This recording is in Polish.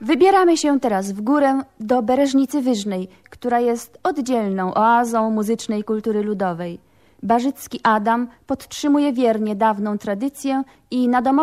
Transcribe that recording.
Wybieramy się teraz w górę do Bereżnicy Wyżnej, która jest oddzielną oazą muzycznej kultury ludowej. Barzycki Adam podtrzymuje wiernie dawną tradycję i na domowym